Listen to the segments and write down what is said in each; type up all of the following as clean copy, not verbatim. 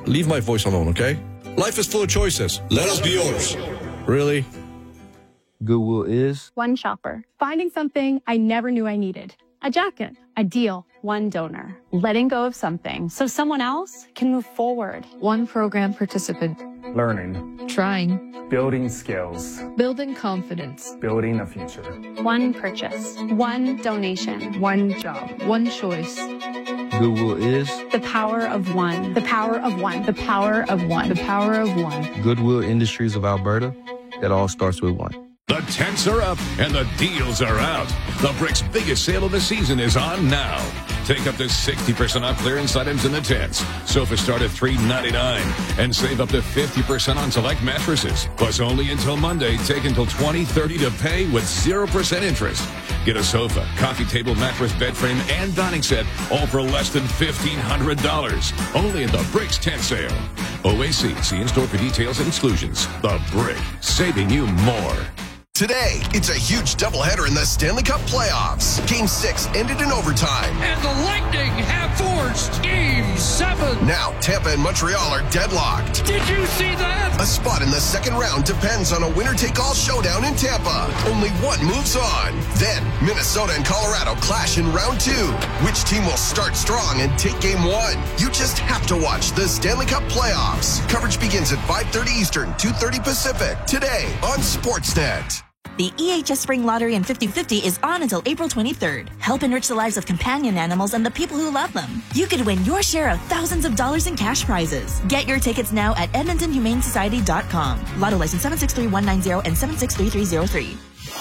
leave my voice alone, okay? Life is full of choices. Let us be yours. Really? Goodwill is one shopper. Finding something I never knew I needed. A jacket. A deal. One donor. Letting go of something so someone else can move forward. One program participant. Learning. Trying. Building skills. Building confidence. Building a future. One purchase. One donation. One job. One choice. Goodwill is the power of one. The power of one. The power of one. The power of one. Goodwill Industries of Alberta. It all starts with one. The tents are up and the deals are out. The Brick's biggest sale of the season is on now. Take up to 60% off clearance items in the tents. Sofas start at $399 and save up to 50% on select mattresses. Plus, only until Monday, take until 2030 to pay with 0% interest. Get a sofa, coffee table, mattress, bed frame, and dining set, all for less than $1,500. Only in the Brick's tent sale. OAC, see in-store for details and exclusions. The Brick, saving you more. Today, it's a huge doubleheader in the Stanley Cup playoffs. Game 6 ended in overtime. And the Lightning have forced Game 7. Now, Tampa and Montreal are deadlocked. Did you see that? A spot in the second round depends on a winner-take-all showdown in Tampa. Only one moves on. Then, Minnesota and Colorado clash in round 2. Which team will start strong and take Game 1? You just have to watch the Stanley Cup playoffs. Coverage begins at 5:30 Eastern, 2:30 Pacific. Today on Sportsnet. The EHS Spring Lottery and 50/50 is on until April 23rd. Help enrich the lives of companion animals and the people who love them. You could win your share of thousands of dollars in cash prizes. Get your tickets now at EdmontonHumaneSociety.com. Lotto license 763190 and 763303.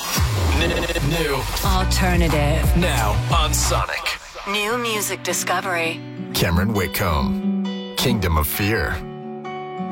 New. Alternative. Now on Sonic. New music discovery. Cameron Whitcomb. Kingdom of Fear.